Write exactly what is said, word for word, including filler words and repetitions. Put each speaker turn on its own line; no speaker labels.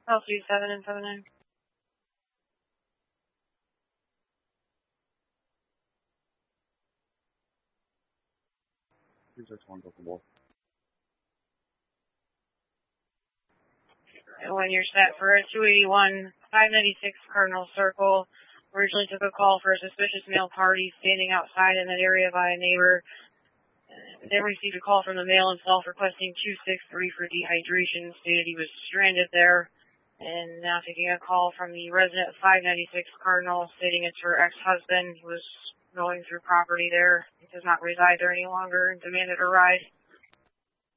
L C seven and seven nine. And when you're set for a two eighty-one, five ninety-six Cardinal Circle, originally took a call for a suspicious male party standing outside in that area by a neighbor. Then received a call from the male himself requesting two six three for dehydration, stated he was stranded there. And now taking a call from the resident of five ninety-six Cardinal, stating it's her ex-husband who was going through property there. He does not reside there any longer and demanded a ride.